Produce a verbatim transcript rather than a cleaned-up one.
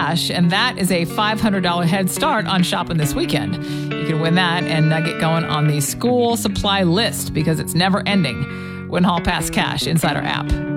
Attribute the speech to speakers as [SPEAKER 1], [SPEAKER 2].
[SPEAKER 1] Cash, and that is a five hundred dollars head start on shopping this weekend. You can win that and uh, get going on the school supply list because it's never ending. Win Hall Pass Cash inside our app.